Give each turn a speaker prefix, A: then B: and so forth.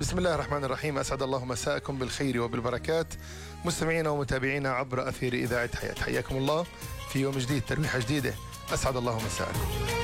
A: بسم الله الرحمن الرحيم. أسعد الله مساءكم بالخير وبالبركات مستمعينا ومتابعينا عبر أثير إذاعة حياة. حياكم الله في يوم جديد، ترويحة جديدة. أسعد الله مساءكم.